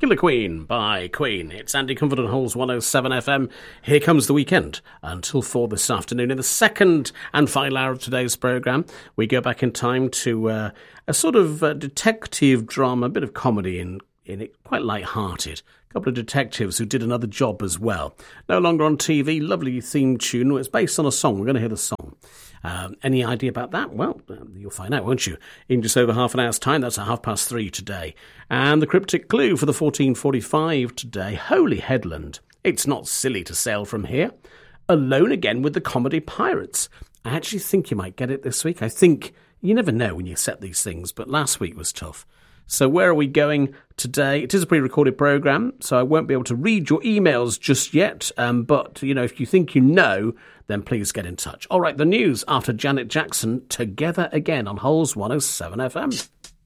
Killer Queen by Queen. It's Andy Comfort on Holes 107 FM. Here comes the weekend until 4 this afternoon. In the second and final hour of today's programme, we go back in time to a sort of detective drama, a bit of comedy in it, quite light-hearted. A couple of detectives who did another job as well. No longer on TV, lovely theme tune. It's based on a song. We're going to hear the song. Any idea about that? Well, you'll find out, won't you? In just over half an hour's time. That's at 3:30 today. And the cryptic clue for the 14:45 today. Holy Headland. It's not silly to sail from here. Alone again with the comedy pirates. I actually think you might get it this week. I think you never know when you set these things, but last week was tough. So where are we going today? It is a pre-recorded programme, so I won't be able to read your emails just yet. But, if you think you know, then please get in touch. All right, the news after Janet Jackson, Together Again on Holes 107 FM.